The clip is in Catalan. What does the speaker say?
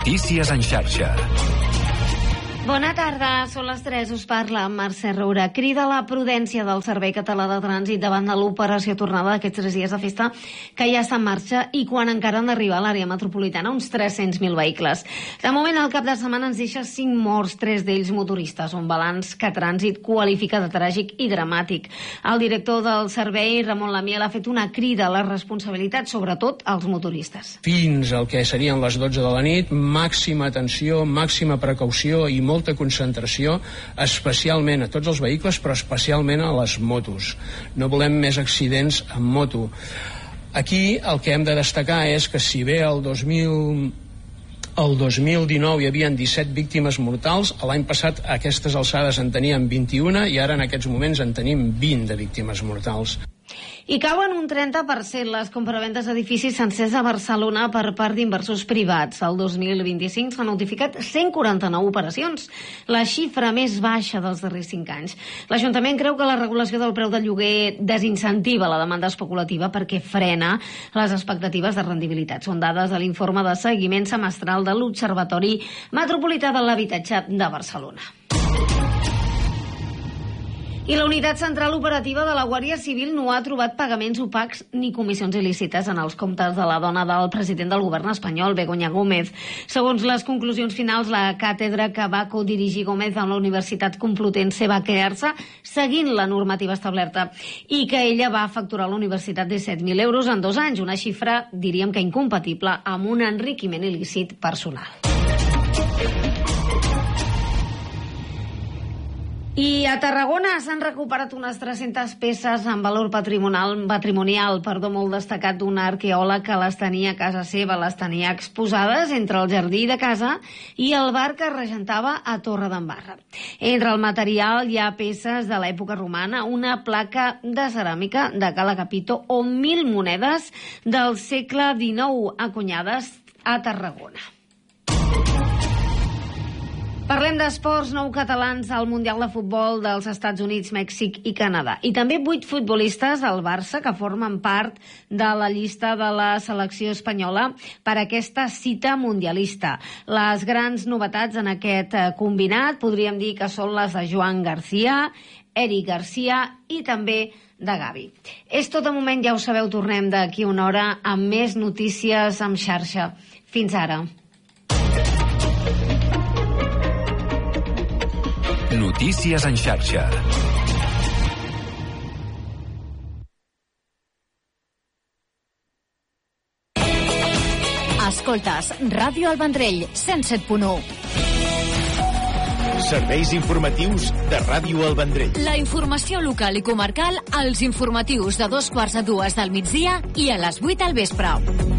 Notícies en xarxa. Bona tarda, són les 3, us parla Mercè Roura. Crida la prudència del Servei Català de Trànsit davant de l'operació tornada d'aquests 3 dies de festa que ja està en marxa i quan encara han d'arribar a l'àrea metropolitana uns 300.000 vehicles. De moment, el cap de setmana ens deixa 5 morts, 3 d'ells motoristes, un balanç que Trànsit qualifica de tràgic i dramàtic. El director del servei, Ramon Lamiel, ha fet una crida a la responsabilitat, sobretot als motoristes. Fins al que serien les 12 de la nit, màxima atenció, màxima precaució i molta concentració, especialment a tots els vehicles, però especialment a les motos. No volem més accidents amb moto. Aquí el que hem de destacar és que si bé el 2019 hi havia 17 víctimes mortals, l'any passat a aquestes alçades en teníem 21 i ara en aquests moments en tenim 20 de víctimes mortals. I cauen un 30% les compraventes d'edificis sencers a Barcelona per part d'inversors privats. El 2025 s'han notificat 149 operacions, la xifra més baixa dels darrers 5 anys. L'Ajuntament creu que la regulació del preu del lloguer desincentiva la demanda especulativa perquè frena les expectatives de rendibilitat. Són dades de l'informe de seguiment semestral de l'Observatori Metropolità de l'Habitatge de Barcelona. I la Unitat Central Operativa de la Guàrdia Civil no ha trobat pagaments opacs ni comissions il·lícites en els comptes de la dona del president del govern espanyol, Begoña Gómez. Segons les conclusions finals, la càtedra que va codirigir Gómez amb la Universitat Complutense va crear-se seguint la normativa establerta i que ella va facturar a la universitat 17.000 euros en 2 anys, una xifra, diríem que incompatible, amb un enriquiment il·lícit personal. I a Tarragona s'han recuperat unes 300 peces amb valor patrimonial molt destacat d'un arqueòleg que les tenia a casa seva, les tenia exposades entre el jardí de casa i el bar que regentava a Torredembarra. Entre el material hi ha peces de l'època romana, una placa de ceràmica de Cala Capito o 1.000 monedes del segle XIX acunyades a Tarragona. Parlem d'esports, 9 catalans al Mundial de Futbol dels Estats Units, Mèxic i Canadà. I també 8 futbolistes al Barça que formen part de la llista de la selecció espanyola per a aquesta cita mundialista. Les grans novetats en aquest combinat podríem dir que són les de Joan García, Eric Garcia i també de Gavi. És tot de moment, ja ho sabeu, tornem d'aquí una hora amb més notícies en xarxa. Fins ara. Notícies en xarxa. Escoltes Ràdio El Vendrell, 107.1. Serveis informatius de Ràdio El Vendrell. La informació local i comarcal als informatius de 2:15 del migdia i a les 8 del vespre.